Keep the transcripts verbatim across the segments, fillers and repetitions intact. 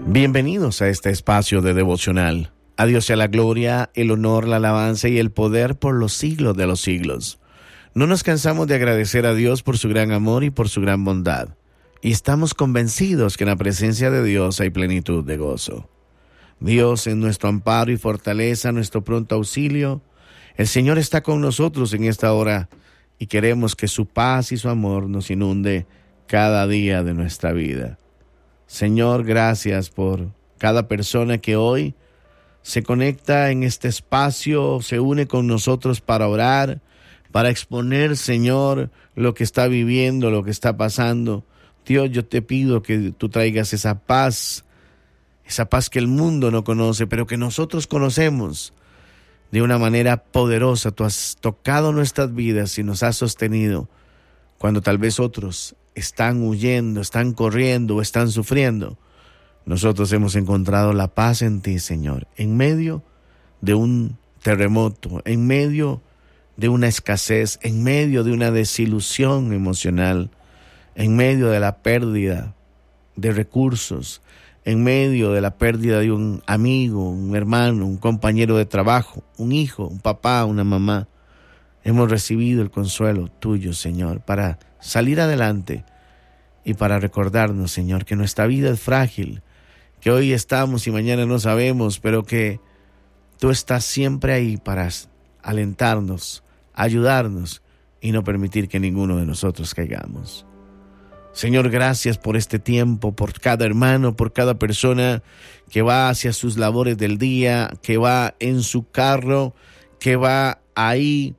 Bienvenidos a este espacio de devocional. A Dios sea la gloria, el honor, la alabanza y el poder por los siglos de los siglos. No nos cansamos de agradecer a Dios por su gran amor y por su gran bondad. Y estamos convencidos que en la presencia de Dios hay plenitud de gozo. Dios es nuestro amparo y fortaleza, nuestro pronto auxilio. El Señor está con nosotros en esta hora y queremos que su paz y su amor nos inunde cada día de nuestra vida. Señor, gracias por cada persona que hoy se conecta en este espacio, se une con nosotros para orar, para exponer, Señor, lo que está viviendo, lo que está pasando. Dios, yo te pido que tú traigas esa paz, esa paz que el mundo no conoce, pero que nosotros conocemos de una manera poderosa. Tú has tocado nuestras vidas y nos has sostenido cuando tal vez otros están huyendo, están corriendo o están sufriendo. Nosotros hemos encontrado la paz en ti, Señor, en medio de un terremoto, en medio de una escasez, en medio de una desilusión emocional, en medio de la pérdida de recursos, en medio de la pérdida de un amigo, un hermano, un compañero de trabajo, un hijo, un papá, una mamá. Hemos recibido el consuelo tuyo, Señor, para salir adelante y para recordarnos, Señor, que nuestra vida es frágil, que hoy estamos y mañana no sabemos, pero que tú estás siempre ahí para alentarnos, ayudarnos y no permitir que ninguno de nosotros caigamos. Señor, gracias por este tiempo, por cada hermano, por cada persona que va hacia sus labores del día, que va en su carro, que va ahí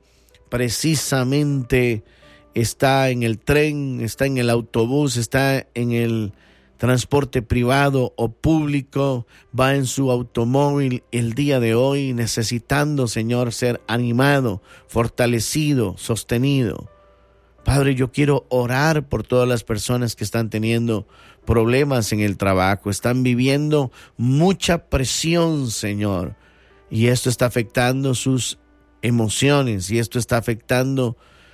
precisamente, está en el tren, está en el autobús, está en el transporte privado o público, va en su automóvil el día de hoy necesitando, Señor, ser animado, fortalecido, sostenido. Padre, yo quiero orar por todas las personas que están teniendo problemas en el trabajo, están viviendo mucha presión, Señor, y esto está afectando sus emociones y esto está afectando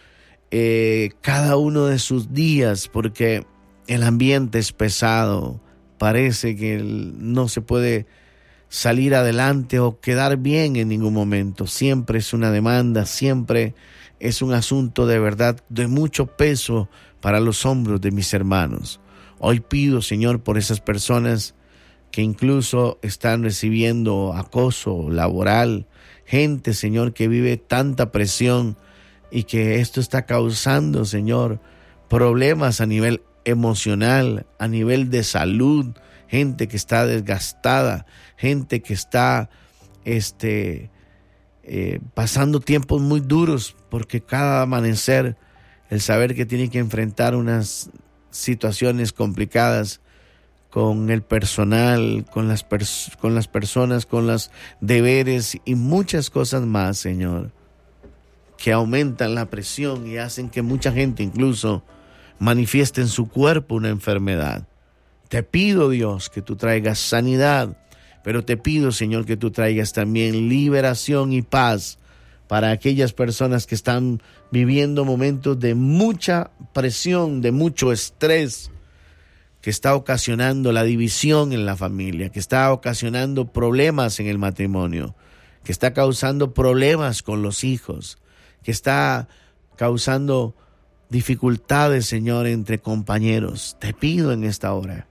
eh, cada uno de sus días, porque el ambiente es pesado, parece que no se puede salir adelante o quedar bien en ningún momento, siempre es una demanda, siempre es un asunto de verdad de mucho peso para los hombros de mis hermanos. Hoy pido, Señor, por esas personas que incluso están recibiendo acoso laboral, gente, Señor, que vive tanta presión y que esto está causando, Señor, problemas a nivel emocional, a nivel de salud, gente que está desgastada, gente que está este, eh, pasando tiempos muy duros, porque cada amanecer el saber que tiene que enfrentar unas situaciones complicadas con el personal, con las, pers- con las personas, con los deberes y muchas cosas más, Señor, que aumentan la presión y hacen que mucha gente incluso manifieste en su cuerpo una enfermedad. Te pido, Dios, que tú traigas sanidad, pero te pido, Señor, que tú traigas también liberación y paz para aquellas personas que están viviendo momentos de mucha presión, de mucho estrés, que está ocasionando la división en la familia, que está ocasionando problemas en el matrimonio, que está causando problemas con los hijos, que está causando dificultades, Señor, entre compañeros. Te pido en esta hora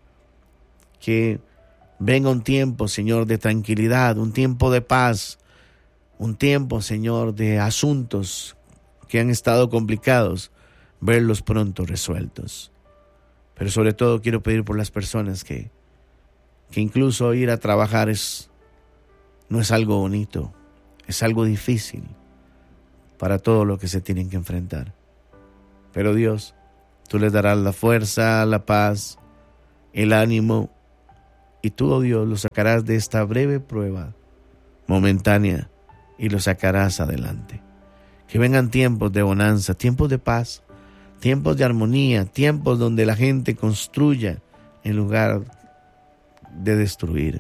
que venga un tiempo, Señor, de tranquilidad, un tiempo de paz, un tiempo, Señor, de asuntos que han estado complicados, verlos pronto resueltos. Pero sobre todo quiero pedir por las personas que, que incluso ir a trabajar es, no es algo bonito, es algo difícil para todo lo que se tienen que enfrentar. Pero Dios, tú les darás la fuerza, la paz, el ánimo, y tú, oh Dios, los sacarás de esta breve prueba momentánea y los sacarás adelante. Que vengan tiempos de bonanza, tiempos de paz, tiempos de armonía, tiempos donde la gente construya en lugar de destruir.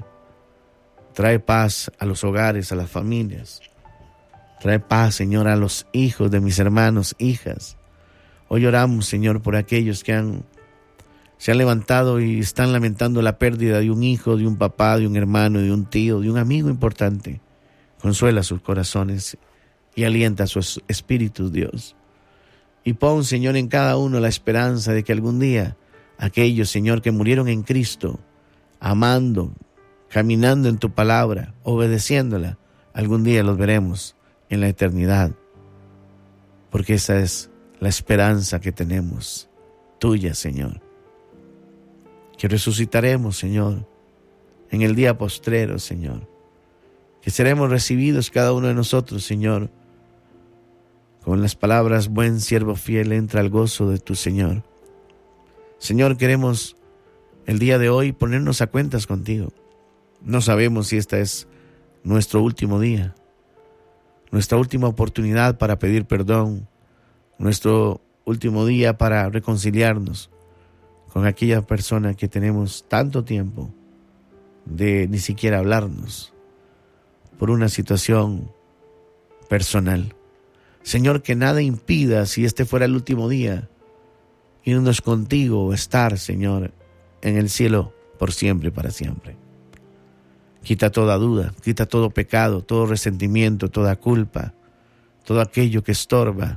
Trae paz a los hogares, a las familias. Trae paz, Señor, a los hijos de mis hermanos, hijas. Hoy oramos, Señor, por aquellos que han se han levantado y están lamentando la pérdida de un hijo, de un papá, de un hermano, de un tío, de un amigo importante. Consuela sus corazones y alienta sus espíritus, Dios. Y pon, Señor, en cada uno la esperanza de que algún día aquellos, Señor, que murieron en Cristo, amando, caminando en tu palabra, obedeciéndola, algún día los veremos en la eternidad. Porque esa es la esperanza que tenemos, tuya, Señor. Que resucitaremos, Señor, en el día postrero, Señor. Que seremos recibidos cada uno de nosotros, Señor, con las palabras: buen siervo fiel, entra al gozo de tu Señor. Señor, queremos el día de hoy ponernos a cuentas contigo. No sabemos si esta es nuestro último día, nuestra última oportunidad para pedir perdón, nuestro último día para reconciliarnos con aquella persona que tenemos tanto tiempo de ni siquiera hablarnos por una situación personal. Señor, que nada impida, si este fuera el último día, irnos contigo o estar, Señor, en el cielo por siempre y para siempre. Quita toda duda, quita todo pecado, todo resentimiento, toda culpa, todo aquello que estorba,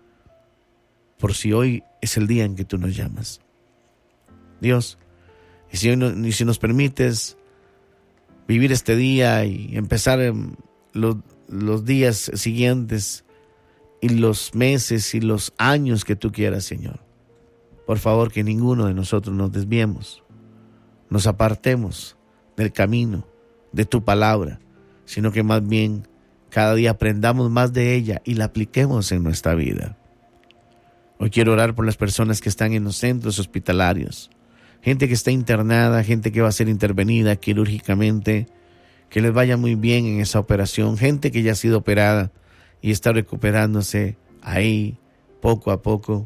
por si hoy es el día en que tú nos llamas. Dios, y si, hoy no, y si nos permites vivir este día y empezar en los, los días siguientes y los meses y los años que tú quieras, Señor, por favor, que ninguno de nosotros nos desviemos, nos apartemos del camino de tu palabra, sino que más bien cada día aprendamos más de ella y la apliquemos en nuestra vida. Hoy quiero orar por las personas que están en los centros hospitalarios, gente que está internada, gente que va a ser intervenida quirúrgicamente, que les vaya muy bien en esa operación, gente que ya ha sido operada y está recuperándose ahí poco a poco,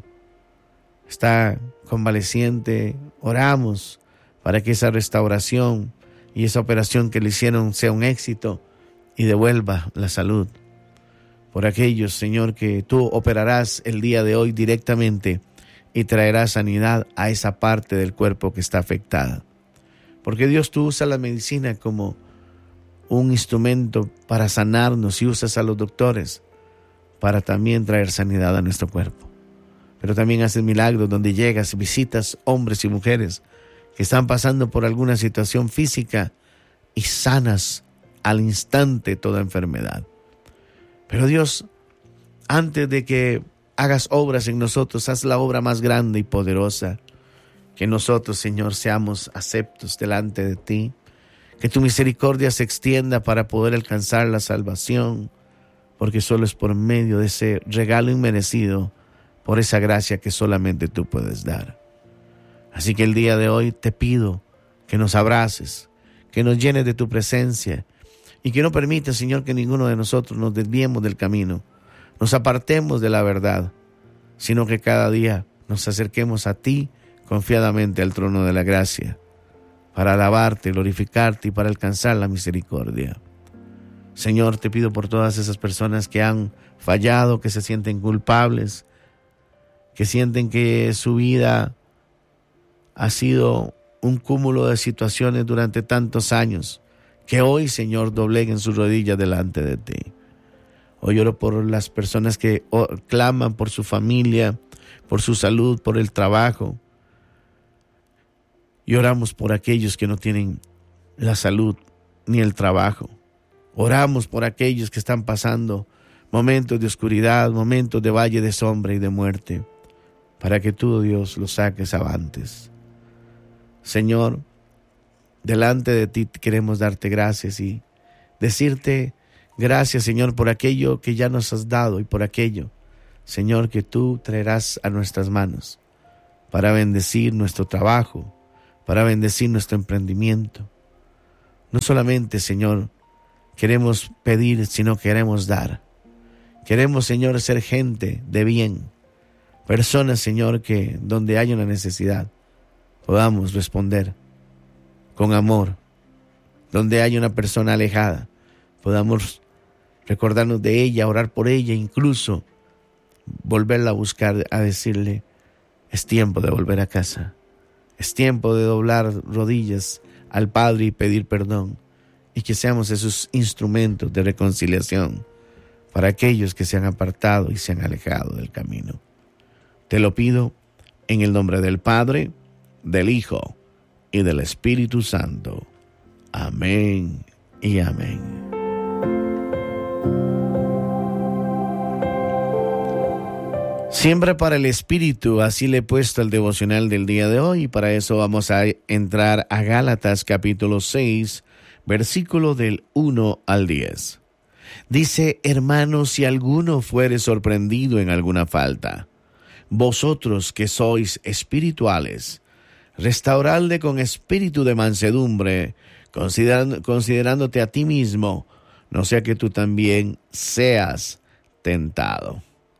está convaleciente. Oramos para que esa restauración y esa operación que le hicieron sea un éxito y devuelva la salud. Por aquellos, Señor, que tú operarás el día de hoy directamente y traerás sanidad a esa parte del cuerpo que está afectada. Porque Dios, tú usas la medicina como un instrumento para sanarnos y usas a los doctores para también traer sanidad a nuestro cuerpo. Pero también haces milagros donde llegas y visitas hombres y mujeres que están pasando por alguna situación física y sanas al instante toda enfermedad. Pero Dios, antes de que hagas obras en nosotros, haz la obra más grande y poderosa. Que nosotros, Señor, seamos aceptos delante de ti. Que tu misericordia se extienda para poder alcanzar la salvación, porque solo es por medio de ese regalo inmerecido, por esa gracia que solamente tú puedes dar. Así que el día de hoy te pido que nos abraces, que nos llenes de tu presencia y que no permitas, Señor, que ninguno de nosotros nos desviemos del camino, nos apartemos de la verdad, sino que cada día nos acerquemos a ti confiadamente al trono de la gracia, para alabarte, glorificarte y para alcanzar la misericordia. Señor, te pido por todas esas personas que han fallado, que se sienten culpables, que sienten que su vida ha sido un cúmulo de situaciones durante tantos años, que hoy, Señor, dobleguen sus rodillas delante de ti. Hoy oro por las personas que claman por su familia, por su salud, por el trabajo. Y oramos por aquellos que no tienen la salud ni el trabajo. Oramos por aquellos que están pasando momentos de oscuridad, momentos de valle de sombra y de muerte, para que tú, Dios, los saques avantes. Señor, delante de ti queremos darte gracias y decirte gracias, Señor, por aquello que ya nos has dado y por aquello, Señor, que tú traerás a nuestras manos para bendecir nuestro trabajo, para bendecir nuestro emprendimiento. No solamente, Señor, queremos pedir, sino queremos dar. Queremos, Señor, ser gente de bien, personas, Señor, que donde haya una necesidad podamos responder con amor. Donde haya una persona alejada, podamos recordarnos de ella, orar por ella, incluso volverla a buscar, a decirle, es tiempo de volver a casa, Es tiempo de doblar rodillas al Padre y pedir perdón, y que seamos esos instrumentos de reconciliación para aquellos que se han apartado y se han alejado del camino. Te lo pido en el nombre del Padre, del Hijo y del Espíritu Santo. Amén y amén. Siembra para el Espíritu, así le he puesto el devocional del día de hoy, y para eso vamos a entrar a Gálatas capítulo seis, versículo del uno al diez. Dice: hermanos, si alguno fuere sorprendido en alguna falta, vosotros que sois espirituales, restauradle con espíritu de mansedumbre, considerando, considerándote a ti mismo, no sea que tú también seas tentado.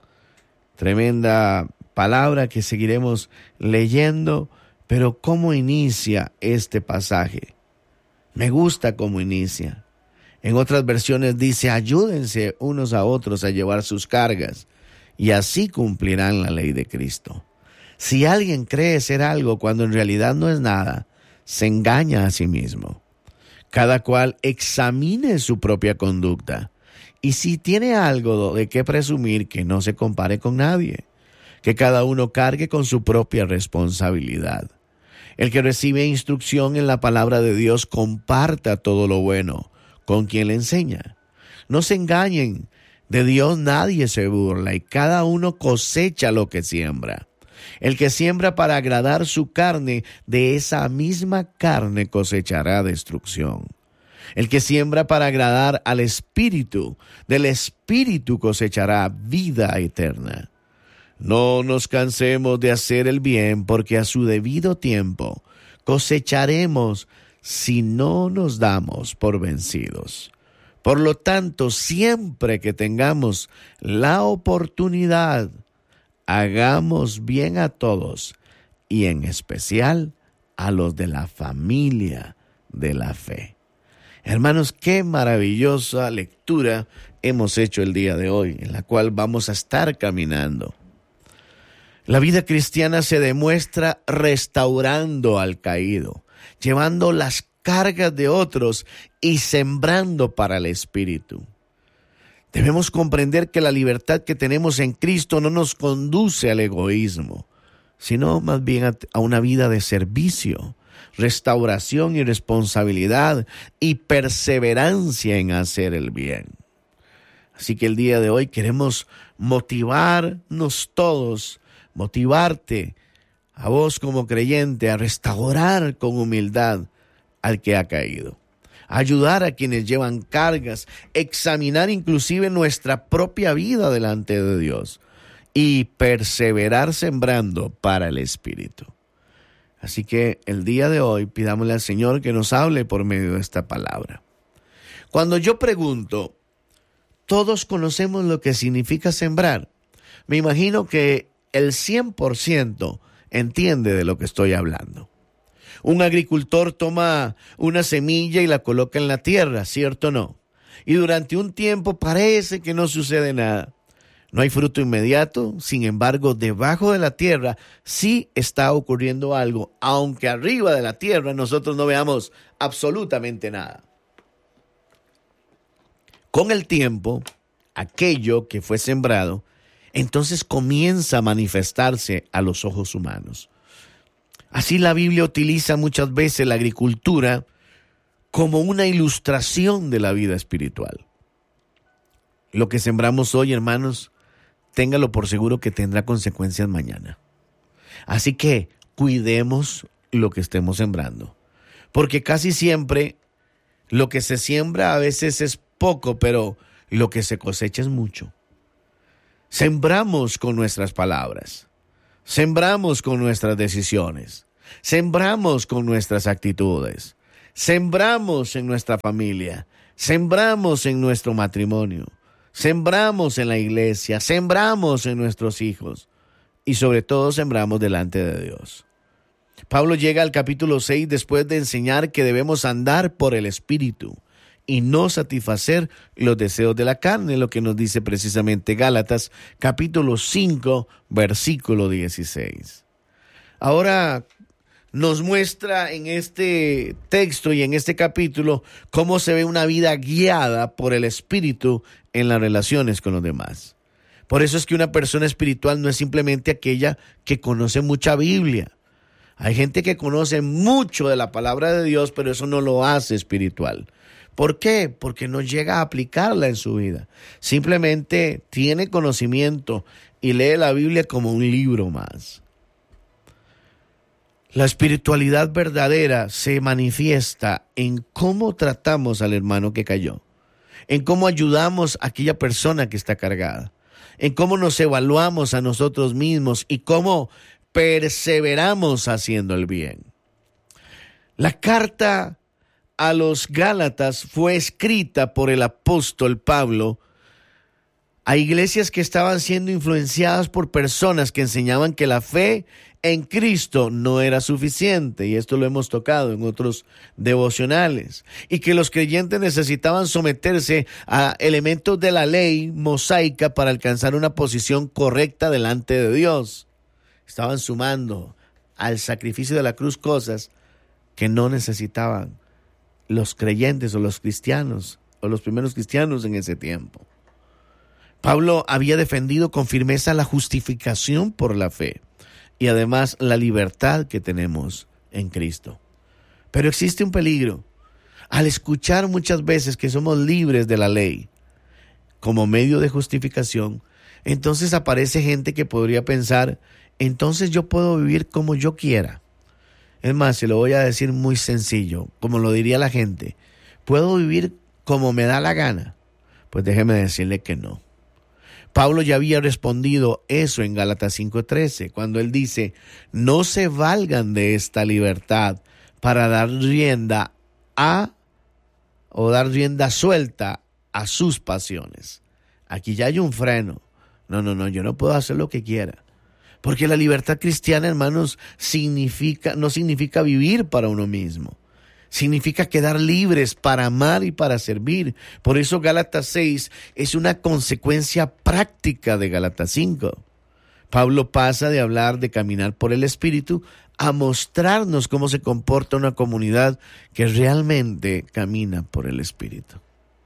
Tremenda palabra que seguiremos leyendo, pero ¿cómo inicia este pasaje? Me gusta cómo inicia. En otras versiones dice: ayúdense unos a otros a llevar sus cargas, y así cumplirán la ley de Cristo. Si alguien cree ser algo cuando en realidad no es nada, se engaña a sí mismo. Cada cual examine su propia conducta, y si tiene algo de qué presumir, que no se compare con nadie, que cada uno cargue con su propia responsabilidad. El que recibe instrucción en la palabra de Dios, comparta todo lo bueno con quien le enseña. No se engañen, de Dios nadie se burla, y cada uno cosecha lo que siembra. El que siembra para agradar su carne, de esa misma carne cosechará destrucción. El que siembra para agradar al Espíritu, del Espíritu cosechará vida eterna. No nos cansemos de hacer el bien, porque a su debido tiempo cosecharemos si no nos damos por vencidos. Por lo tanto, siempre que tengamos la oportunidad, hagamos bien a todos, y en especial a los de la familia de la fe. Hermanos, qué maravillosa lectura hemos hecho el día de hoy, en la cual vamos a estar caminando. La vida cristiana se demuestra restaurando al caído, llevando las cargas de otros y sembrando para el Espíritu. Debemos comprender que la libertad que tenemos en Cristo no nos conduce al egoísmo, sino más bien a, a una vida de servicio, restauración y responsabilidad y perseverancia en hacer el bien. Así que el día de hoy queremos motivarnos todos, motivarte a vos como creyente a restaurar con humildad al que ha caído, ayudar a quienes llevan cargas, examinar inclusive nuestra propia vida delante de Dios y perseverar sembrando para el Espíritu. Así que el día de hoy pidámosle al Señor que nos hable por medio de esta palabra. Cuando yo pregunto, ¿todos conocemos lo que significa sembrar? Me imagino que el cien por ciento entiende de lo que estoy hablando. Un agricultor toma una semilla y la coloca en la tierra, ¿cierto o no? Y durante un tiempo parece que no sucede nada. No hay fruto inmediato, sin embargo, debajo de la tierra sí está ocurriendo algo, aunque arriba de la tierra nosotros no veamos absolutamente nada. Con el tiempo, aquello que fue sembrado, entonces comienza a manifestarse a los ojos humanos. Así la Biblia utiliza muchas veces la agricultura como una ilustración de la vida espiritual. Lo que sembramos hoy, hermanos, téngalo por seguro que tendrá consecuencias mañana. Así que cuidemos lo que estemos sembrando, porque casi siempre lo que se siembra a veces es poco, pero lo que se cosecha es mucho. Sembramos con nuestras palabras, sembramos con nuestras decisiones, sembramos con nuestras actitudes, sembramos en nuestra familia, sembramos en nuestro matrimonio, sembramos en la iglesia, sembramos en nuestros hijos y sobre todo sembramos delante de Dios. Pablo llega al capítulo seis después de enseñar que debemos andar por el Espíritu y no satisfacer los deseos de la carne, lo que nos dice precisamente Gálatas capítulo cinco, versículo dieciséis. Ahora, nos muestra en este texto y en este capítulo cómo se ve una vida guiada por el Espíritu en las relaciones con los demás. Por eso es que una persona espiritual no es simplemente aquella que conoce mucha Biblia. Hay gente que conoce mucho de la palabra de Dios, pero eso no lo hace espiritual. ¿Por qué? Porque no llega a aplicarla en su vida. Simplemente tiene conocimiento y lee la Biblia como un libro más. La espiritualidad verdadera se manifiesta en cómo tratamos al hermano que cayó, en cómo ayudamos a aquella persona que está cargada, en cómo nos evaluamos a nosotros mismos y cómo perseveramos haciendo el bien. La carta a los Gálatas fue escrita por el apóstol Pablo a iglesias que estaban siendo influenciadas por personas que enseñaban que la fe en Cristo no era suficiente, y esto lo hemos tocado en otros devocionales, y que los creyentes necesitaban someterse a elementos de la ley mosaica para alcanzar una posición correcta delante de Dios. Estaban sumando al sacrificio de la cruz cosas que no necesitaban los creyentes o los cristianos o los primeros cristianos en ese tiempo. Pablo había defendido con firmeza la justificación por la fe y además la libertad que tenemos en Cristo. Pero existe un peligro. Al escuchar muchas veces que somos libres de la ley como medio de justificación, entonces aparece gente que podría pensar, entonces yo puedo vivir como yo quiera. Es más, se lo voy a decir muy sencillo, como lo diría la gente, ¿puedo vivir como me da la gana? Pues déjeme decirle que no. Pablo ya había respondido eso en Gálatas cinco trece, cuando él dice, no se valgan de esta libertad para dar rienda a o dar rienda suelta a sus pasiones. Aquí ya hay un freno. No, no, no, yo no puedo hacer lo que quiera. Porque la libertad cristiana, hermanos, significa, no significa vivir para uno mismo. Significa quedar libres para amar y para servir. Por eso Gálatas seis es una consecuencia práctica de Gálatas cinco. Pablo pasa de hablar de caminar por el Espíritu a mostrarnos cómo se comporta una comunidad que realmente camina por el Espíritu.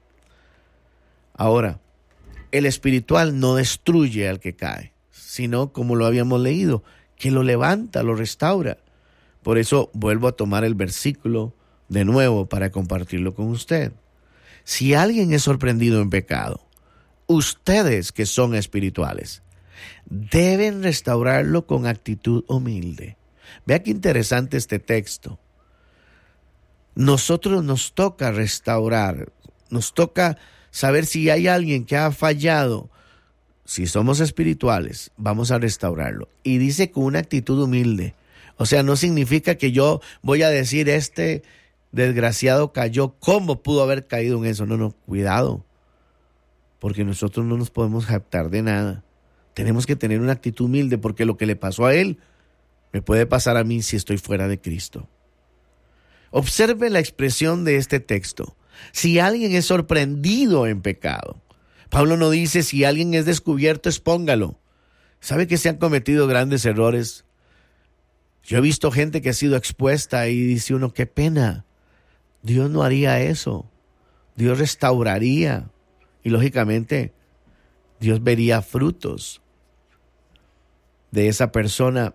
Ahora, el espiritual no destruye al que cae, sino, como lo habíamos leído, que lo levanta, lo restaura. Por eso vuelvo a tomar el versículo de nuevo para compartirlo con usted. Si alguien es sorprendido en pecado, ustedes que son espirituales, deben restaurarlo con actitud humilde. Vea qué interesante este texto. Nosotros nos toca restaurar, nos toca saber si hay alguien que ha fallado. Si somos espirituales, vamos a restaurarlo. Y dice con una actitud humilde. O sea, no significa que yo voy a decir, este desgraciado cayó, ¿cómo pudo haber caído en eso? No, no, cuidado. Porque nosotros no nos podemos jactar de nada. Tenemos que tener una actitud humilde, porque lo que le pasó a él me puede pasar a mí si estoy fuera de Cristo. Observe la expresión de este texto. Si alguien es sorprendido en pecado, Pablo no dice si alguien es descubierto, expóngalo. ¿Sabe que se han cometido grandes errores? Yo he visto gente que ha sido expuesta y dice uno, qué pena. Dios no haría eso. Dios restauraría. Y lógicamente, Dios vería frutos de esa persona.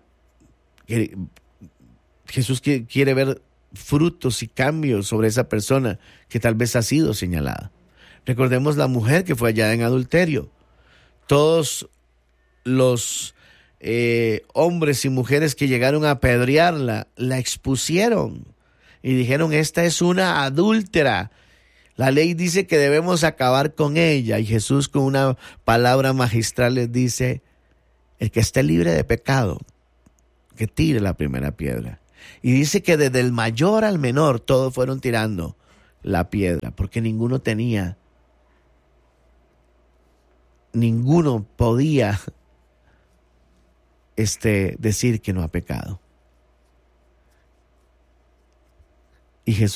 Jesús quiere ver frutos y cambios sobre esa persona que tal vez ha sido señalada. Recordemos la mujer que fue hallada en adulterio. Todos los eh, hombres y mujeres que llegaron a apedrearla, la expusieron y dijeron, esta es una adúltera. La ley dice que debemos acabar con ella. Y Jesús, con una palabra magistral, les dice, el que esté libre de pecado, que tire la primera piedra. Y dice que desde el mayor al menor todos fueron tirando la piedra, porque ninguno tenía, ninguno podía este, decir que no ha pecado. Y Jesús